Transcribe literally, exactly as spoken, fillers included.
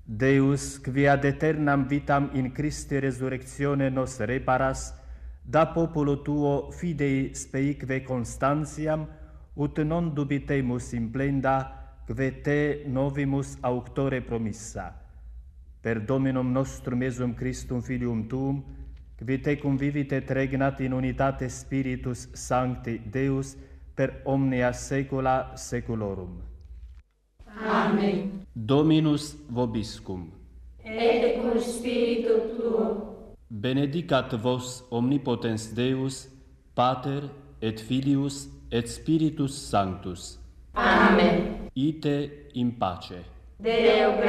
Deus, qui ad aeternam vitam in Christe resurrectione nos reparas, da populo tuo fidei speique constantiam, ut non dubitemus implenda, que te novimus auctore promissa. Per Dominum nostrum Iesum Christum Filium tuum, qui te convivit et regnat in unitate Spiritus Sancti Deus, per omnia saecula saeculorum. Amen. Dominus vobiscum. Et cum spiritu tuo. Benedicat vos omnipotens Deus, Pater et Filius et Spiritus Sanctus. Amen. Ite in pace. Deo